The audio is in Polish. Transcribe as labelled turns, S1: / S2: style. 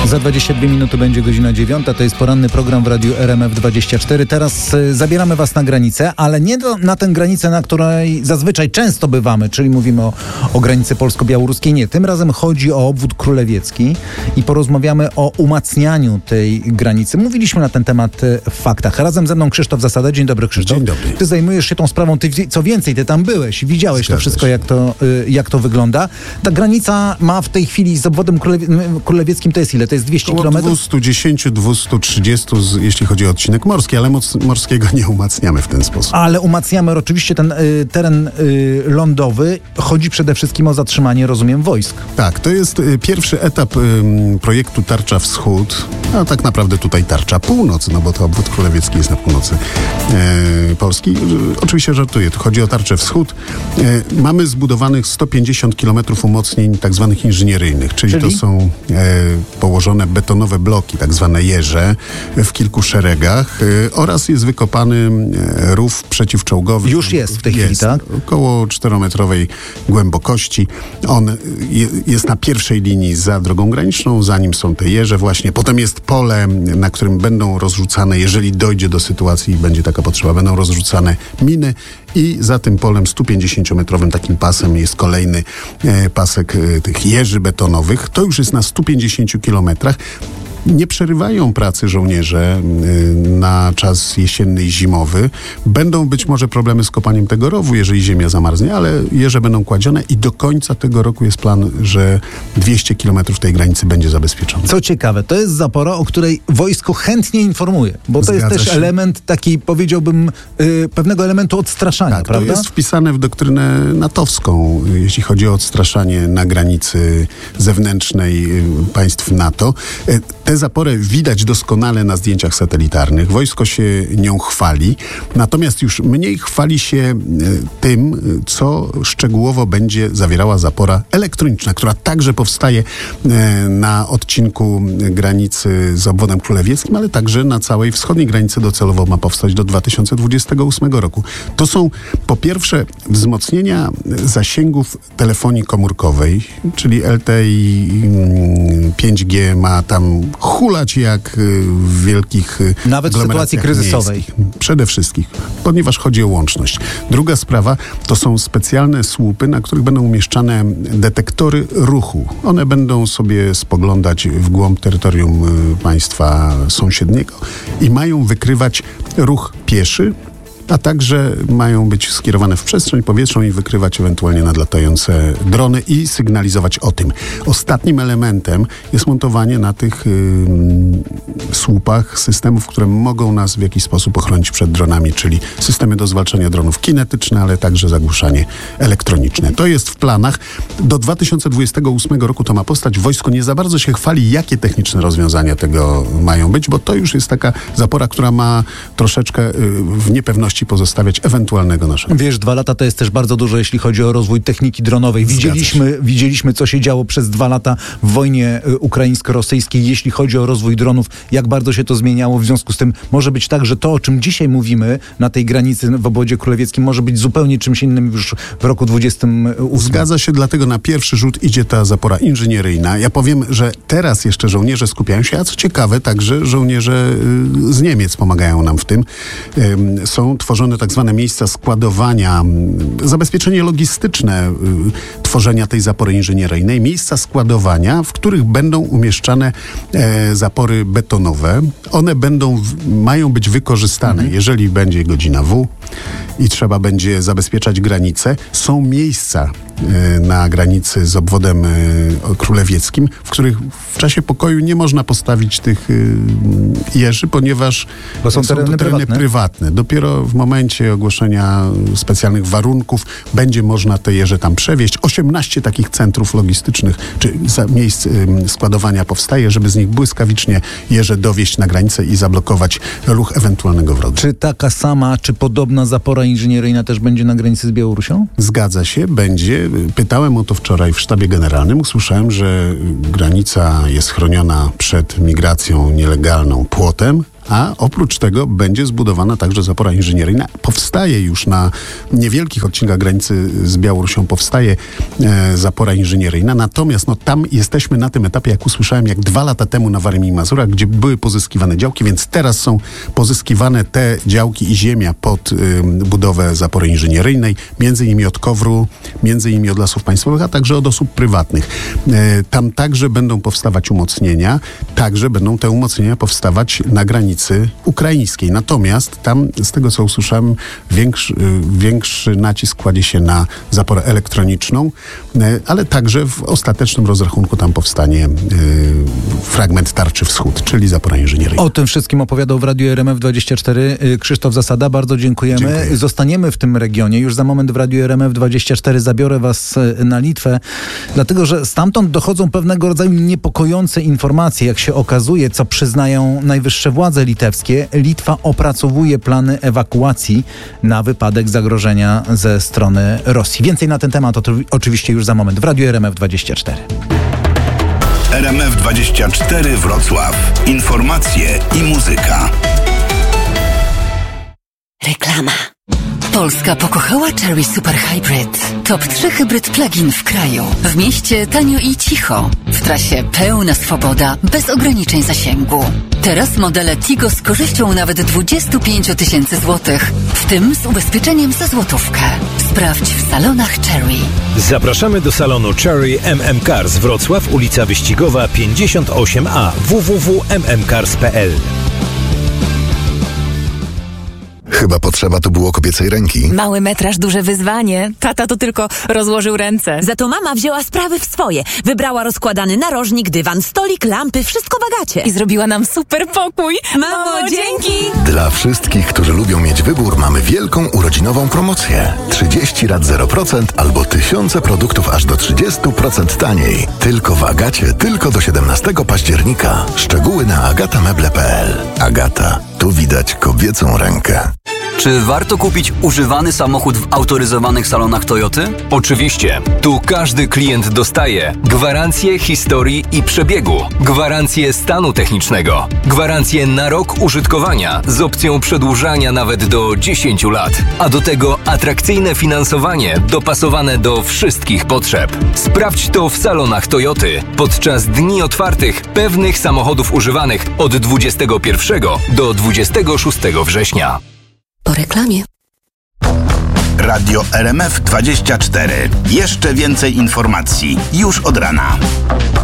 S1: Za 22 minuty będzie godzina 9. To jest poranny program w Radiu RMF24. Teraz zabieramy was na granicę, ale nie na tę granicę, na której zazwyczaj często bywamy, czyli mówimy o granicy polsko-białoruskiej. Nie, tym razem chodzi o obwód królewiecki i porozmawiamy o umacnianiu tej granicy. Mówiliśmy na ten temat w Faktach. Razem ze mną Krzysztof Zasada. Dzień dobry, Krzysztof.
S2: Dzień dobry.
S1: Ty zajmujesz się tą sprawą, co więcej, ty tam byłeś, widziałeś to wszystko, jak to wygląda. Ta granica ma w tej chwili z obwodem królewieckim to jest ile? To jest 200 km?
S2: 210-230, jeśli chodzi o odcinek morski, ale morskiego nie umacniamy w ten sposób.
S1: Ale umacniamy oczywiście ten teren lądowy. Chodzi przede wszystkim o zatrzymanie, rozumiem, wojsk.
S2: Tak, to jest pierwszy etap projektu Tarcza Wschód, a tak naprawdę tutaj Tarcza Północ, no bo to obwód królewiecki jest na północy Polski. Oczywiście żartuję, tu chodzi o Tarczę Wschód. Mamy zbudowanych 150 km umocnień tak zwanych inżynieryjnych, czyli to są położone betonowe bloki, tak zwane jeże, w kilku szeregach oraz jest wykopany rów przeciwczołgowy.
S1: Już jest w tej chwili, tak?
S2: Około 4-metrowej głębokości. On jest na pierwszej linii za drogą graniczną, za nim są te jeże właśnie. Potem jest pole, na którym będą rozrzucane, jeżeli dojdzie do sytuacji i będzie taka potrzeba, będą rozrzucane miny i za tym polem 150-metrowym takim pasem jest kolejny pasek tych jeży betonowych. To już jest na 150 kilometrach. Nie przerywają pracy żołnierze na czas jesienny i zimowy. Będą być może problemy z kopaniem tego rowu, jeżeli ziemia zamarznie, ale jeże będą kładzione i do końca tego roku jest plan, że 200 kilometrów tej granicy będzie zabezpieczone.
S1: Co ciekawe, to jest zapora, o której wojsko chętnie informuje, bo to jest też element taki, powiedziałbym, pewnego elementu odstraszania,
S2: tak,
S1: prawda?
S2: To jest wpisane w doktrynę natowską, jeśli chodzi o odstraszanie na granicy zewnętrznej państw NATO. Tę zaporę widać doskonale na zdjęciach satelitarnych. Wojsko się nią chwali, natomiast już mniej chwali się tym, co szczegółowo będzie zawierała zapora elektroniczna, która także powstaje na odcinku granicy z obwodem królewieckim, ale także na całej wschodniej granicy docelowo ma powstać do 2028 roku. To są po pierwsze wzmocnienia zasięgów telefonii komórkowej, czyli LTE 5G ma tam hulać jak w wielkich
S1: nawet w sytuacji kryzysowej.
S2: Miejskich. Przede wszystkim, ponieważ chodzi o łączność. Druga sprawa to są specjalne słupy, na których będą umieszczane detektory ruchu. One będą sobie spoglądać w głąb terytorium państwa sąsiedniego i mają wykrywać ruch pieszy, a także mają być skierowane w przestrzeń powietrzną i wykrywać ewentualnie nadlatające drony i sygnalizować o tym. Ostatnim elementem jest montowanie na tych słupach systemów, które mogą nas w jakiś sposób ochronić przed dronami, czyli systemy do zwalczania dronów kinetyczne, ale także zagłuszanie elektroniczne. To jest w planach. Do 2028 roku to ma powstać. Wojsko nie za bardzo się chwali, jakie techniczne rozwiązania tego mają być, bo to już jest taka zapora, która ma troszeczkę w niepewności pozostawiać ewentualnego naszego.
S1: Wiesz, 2 lata to jest też bardzo dużo, jeśli chodzi o rozwój techniki dronowej. Widzieliśmy, co się działo przez 2 lata w wojnie ukraińsko-rosyjskiej, jeśli chodzi o rozwój dronów, jak bardzo się to zmieniało. W związku z tym może być tak, że to, o czym dzisiaj mówimy na tej granicy w obwodzie królewieckim, może być zupełnie czymś innym już w roku 2028.
S2: Zgadza się, dlatego na pierwszy rzut idzie ta zapora inżynieryjna. Ja powiem, że teraz jeszcze żołnierze skupiają się, a co ciekawe, także żołnierze z Niemiec pomagają nam w tym. Są tworzone tak zwane miejsca składowania, zabezpieczenie logistyczne tworzenia tej zapory inżynieryjnej, miejsca składowania, w których będą umieszczane zapory betonowe. One mają być wykorzystane, jeżeli będzie godzina W i trzeba będzie zabezpieczać granice. Są miejsca na granicy z obwodem królewieckim, w których w czasie pokoju nie można postawić tych jeży, ponieważ
S1: są tereny
S2: prywatne. Dopiero w momencie ogłoszenia specjalnych warunków będzie można te jeże tam przewieźć. 18 takich centrów logistycznych czy miejsc składowania powstaje, żeby z nich błyskawicznie jeże dowieźć na granicę i zablokować ruch ewentualnego wroga.
S1: Czy taka sama, czy podobna zapora inżynieryjna też będzie na granicy z Białorusią?
S2: Zgadza się, będzie. Pytałem o to wczoraj w sztabie generalnym. Usłyszałem, że granica jest chroniona przed migracją nielegalną płotem, a oprócz tego będzie zbudowana także zapora inżynieryjna. Powstaje już na niewielkich odcinkach granicy z Białorusią powstaje zapora inżynieryjna, natomiast tam jesteśmy na tym etapie, jak usłyszałem, jak 2 lata temu na Warmii i Mazurach, gdzie były pozyskiwane działki, więc teraz są pozyskiwane te działki i ziemia pod budowę zapory inżynieryjnej, między innymi od KOWR-u, między innymi od Lasów Państwowych, a także od osób prywatnych. Tam także będą powstawać umocnienia, także będą te umocnienia powstawać na granicy ukraińskiej. Natomiast tam, z tego co usłyszałem, większy nacisk kładzie się na zaporę elektroniczną, ale także w ostatecznym rozrachunku tam powstanie fragment tarczy wschód, czyli zapora inżynieryjna.
S1: O tym wszystkim opowiadał w Radiu RMF24 Krzysztof Zasada. Bardzo dziękujemy. Dziękuję. Zostaniemy w tym regionie. Już za moment w Radiu RMF24 zabiorę was na Litwę, dlatego że stamtąd dochodzą pewnego rodzaju niepokojące informacje. Jak się okazuje, co przyznają najwyższe władze litewskie, Litwa opracowuje plany ewakuacji na wypadek zagrożenia ze strony Rosji. Więcej na ten temat oczywiście już za moment w Radiu RMF24.
S3: RMF24 Wrocław. Informacje i muzyka.
S4: Reklama. Polska pokochała Chery Super Hybrid. Top 3 hybryd plug-in w kraju. W mieście tanio i cicho. W trasie pełna swoboda, bez ograniczeń zasięgu. Teraz modele Tigo z korzyścią nawet 25 000 złotych, w tym z ubezpieczeniem za złotówkę. Sprawdź w salonach Chery.
S5: Zapraszamy do salonu Chery MM Cars Wrocław, ulica Wyścigowa 58A, www.mmcars.pl.
S6: Chyba potrzeba tu było kobiecej ręki.
S7: Mały metraż, duże wyzwanie. Tata to tylko rozłożył ręce.
S8: Za to mama wzięła sprawy w swoje. Wybrała rozkładany narożnik, dywan, stolik, lampy, wszystko w Agacie.
S7: I zrobiła nam super pokój.
S8: Mamo, dzięki!
S6: Dla wszystkich, którzy lubią mieć wybór, mamy wielką urodzinową promocję. 30 rat 0% albo tysiące produktów aż do 30% taniej. Tylko w Agacie, tylko do 17 października. Szczegóły na agatameble.pl. Agata. Tu widać kobiecą rękę.
S9: Czy warto kupić używany samochód w autoryzowanych salonach Toyoty?
S10: Oczywiście. Tu każdy klient dostaje gwarancję historii i przebiegu, gwarancję stanu technicznego, gwarancję na rok użytkowania z opcją przedłużania nawet do 10 lat, a do tego atrakcyjne finansowanie dopasowane do wszystkich potrzeb. Sprawdź to w salonach Toyoty podczas dni otwartych pewnych samochodów używanych od 21 do 26 września.
S7: Po reklamie.
S3: Radio RMF24. Jeszcze więcej informacji już od rana.